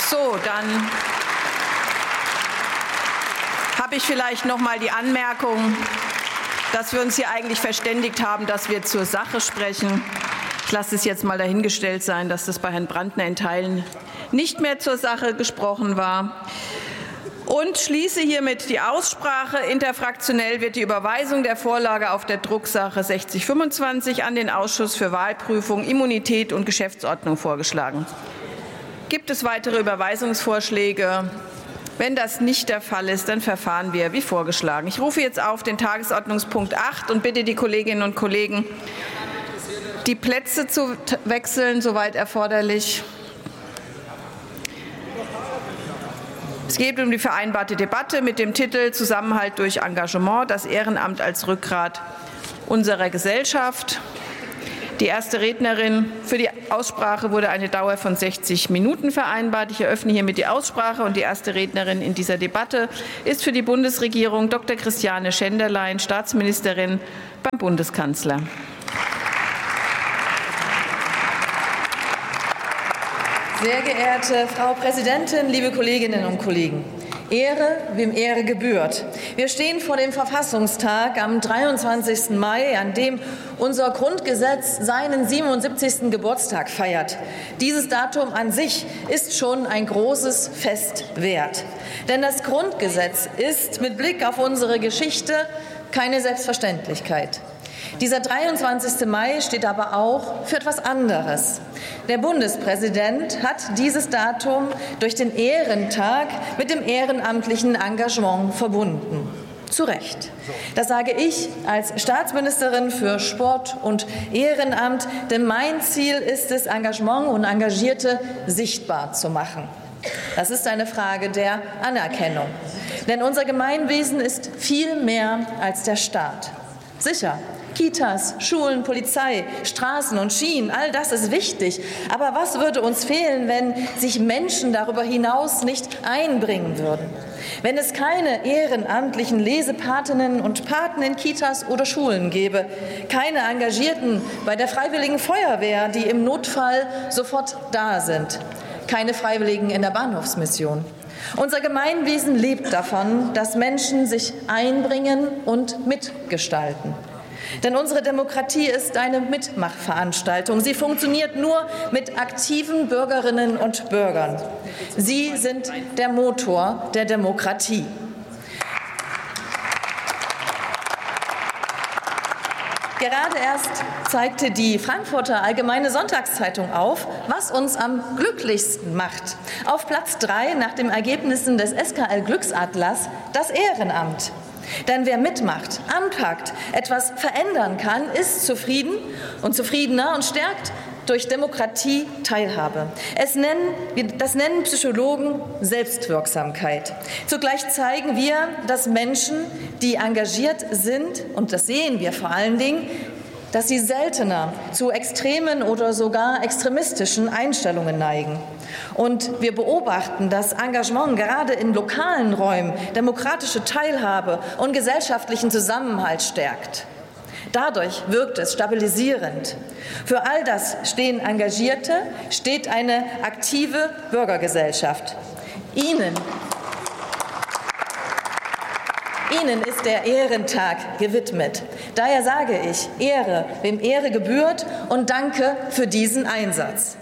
So, dann habe ich vielleicht noch mal die Anmerkung, dass wir uns hier eigentlich verständigt haben, dass wir zur Sache sprechen. Ich lasse es jetzt mal dahingestellt sein, dass das bei Herrn Brandner in Teilen nicht mehr zur Sache gesprochen war. Und schließe hiermit die Aussprache. Interfraktionell wird die Überweisung der Vorlage auf der Drucksache 6025 an den Ausschuss für Wahlprüfung, Immunität und Geschäftsordnung vorgeschlagen. Gibt es weitere Überweisungsvorschläge? Wenn das nicht der Fall ist, dann verfahren wir wie vorgeschlagen. Ich rufe jetzt auf den Tagesordnungspunkt 8 und bitte die Kolleginnen und Kollegen, die Plätze zu wechseln, soweit erforderlich. Es geht um die vereinbarte Debatte mit dem Titel Zusammenhalt durch Engagement, das Ehrenamt als Rückgrat unserer Gesellschaft. Die erste Rednerin für die Aussprache wurde eine Dauer von 60 Minuten vereinbart. Ich eröffne hiermit die Aussprache und die erste Rednerin in dieser Debatte ist für die Bundesregierung Dr. Christiane Schenderlein, Staatsministerin beim Bundeskanzler. Sehr geehrte Frau Präsidentin, liebe Kolleginnen und Kollegen! Ehre, wem Ehre gebührt. Wir stehen vor dem Verfassungstag am 23. Mai, an dem unser Grundgesetz seinen 77. Geburtstag feiert. Dieses Datum an sich ist schon ein großes Fest wert. Denn das Grundgesetz ist mit Blick auf unsere Geschichte keine Selbstverständlichkeit. Dieser 23. Mai steht aber auch für etwas anderes. Der Bundespräsident hat dieses Datum durch den Ehrentag mit dem ehrenamtlichen Engagement verbunden. Zu Recht. Das sage ich als Staatsministerin für Sport und Ehrenamt, denn mein Ziel ist es, Engagement und Engagierte sichtbar zu machen. Das ist eine Frage der Anerkennung. Denn unser Gemeinwesen ist viel mehr als der Staat. Sicher. Kitas, Schulen, Polizei, Straßen und Schienen, all das ist wichtig. Aber was würde uns fehlen, wenn sich Menschen darüber hinaus nicht einbringen würden? Wenn es keine ehrenamtlichen Lesepatinnen und Paten in Kitas oder Schulen gäbe, keine Engagierten bei der Freiwilligen Feuerwehr, die im Notfall sofort da sind, keine Freiwilligen in der Bahnhofsmission. Unser Gemeinwesen lebt davon, dass Menschen sich einbringen und mitgestalten. Denn unsere Demokratie ist eine Mitmachveranstaltung. Sie funktioniert nur mit aktiven Bürgerinnen und Bürgern. Sie sind der Motor der Demokratie. Gerade erst zeigte die Frankfurter Allgemeine Sonntagszeitung auf, was uns am glücklichsten macht. Auf Platz 3 nach den Ergebnissen des SKL Glücksatlas das Ehrenamt. Denn wer mitmacht, anpackt, etwas verändern kann, ist zufrieden und zufriedener und stärkt durch Demokratie Teilhabe. Das nennen Psychologen Selbstwirksamkeit. Zugleich zeigen wir, dass Menschen, die engagiert sind, und das sehen wir vor allen Dingen, dass sie seltener zu extremen oder sogar extremistischen Einstellungen neigen. Und wir beobachten, dass Engagement gerade in lokalen Räumen demokratische Teilhabe und gesellschaftlichen Zusammenhalt stärkt. Dadurch wirkt es stabilisierend. Für all das stehen Engagierte, steht eine aktive Bürgergesellschaft. Ihnen ist der Ehrentag gewidmet. Daher sage ich, Ehre, wem Ehre gebührt, und danke für diesen Einsatz.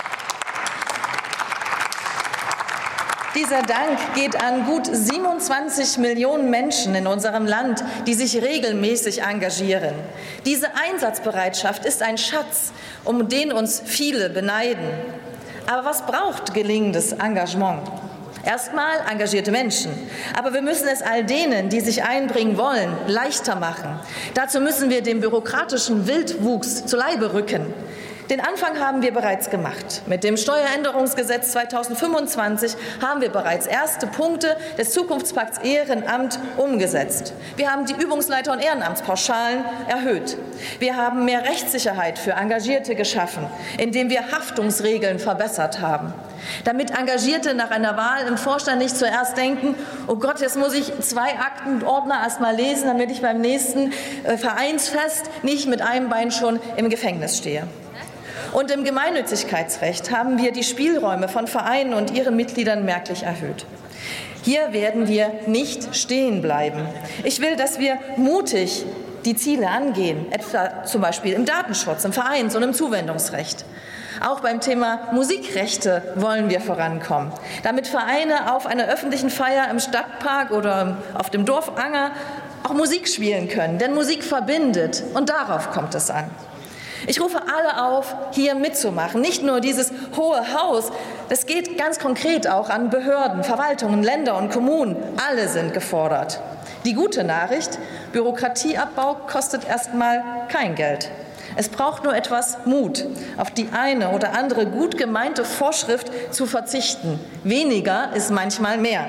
Dieser Dank geht an gut 27 Millionen Menschen in unserem Land, die sich regelmäßig engagieren. Diese Einsatzbereitschaft ist ein Schatz, um den uns viele beneiden. Aber was braucht gelingendes Engagement? Erstmal engagierte Menschen. Aber wir müssen es all denen, die sich einbringen wollen, leichter machen. Dazu müssen wir dem bürokratischen Wildwuchs zu Leibe rücken. Den Anfang haben wir bereits gemacht. Mit dem Steueränderungsgesetz 2025 haben wir bereits erste Punkte des Zukunftspakts Ehrenamt umgesetzt. Wir haben die Übungsleiter- und Ehrenamtspauschalen erhöht. Wir haben mehr Rechtssicherheit für Engagierte geschaffen, indem wir Haftungsregeln verbessert haben. Damit Engagierte nach einer Wahl im Vorstand nicht zuerst denken, oh Gott, jetzt muss ich 2 Aktenordner erst mal lesen, damit ich beim nächsten Vereinsfest nicht mit einem Bein schon im Gefängnis stehe. Und im Gemeinnützigkeitsrecht haben wir die Spielräume von Vereinen und ihren Mitgliedern merklich erhöht. Hier werden wir nicht stehen bleiben. Ich will, dass wir mutig die Ziele angehen, etwa zum Beispiel im Datenschutz, im Vereins- und im Zuwendungsrecht. Auch beim Thema Musikrechte wollen wir vorankommen, damit Vereine auf einer öffentlichen Feier im Stadtpark oder auf dem Dorfanger auch Musik spielen können. Denn Musik verbindet und darauf kommt es an. Ich rufe alle auf, hier mitzumachen. Nicht nur dieses Hohe Haus, das geht ganz konkret auch an Behörden, Verwaltungen, Länder und Kommunen. Alle sind gefordert. Die gute Nachricht, Bürokratieabbau kostet erstmal kein Geld. Es braucht nur etwas Mut, auf die eine oder andere gut gemeinte Vorschrift zu verzichten. Weniger ist manchmal mehr.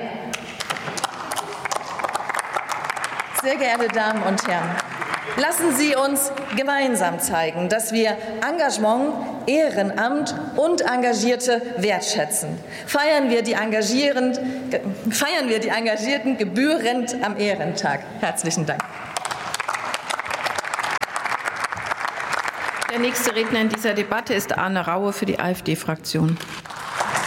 Sehr geehrte Damen und Herren, lassen Sie uns gemeinsam zeigen, dass wir Engagement, Ehrenamt und Engagierte wertschätzen. Feiern wir die Engagierten gebührend am Ehrentag. Herzlichen Dank. Der nächste Redner in dieser Debatte ist Arne Raue für die AfD-Fraktion.